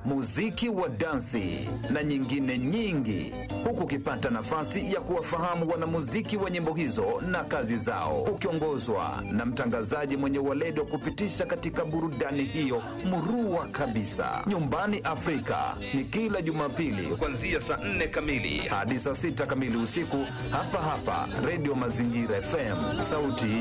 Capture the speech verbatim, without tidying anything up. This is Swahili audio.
muziki wa dansi na nyingine nyingi, huku ukipata nafasi ya kuwafahamu wanamuziki wa nyimbo hizo na kazi zao, ukiongozwa na mtangazaji mwenye weledi wa kupitisha katika burudani hiyo murua kabisa. Nyumbani Afrika ni kila Jumapili kuanzia saa nne kamili hadi saa sita kamili usiku, hapa hapa Radio Mazingira F M, sauti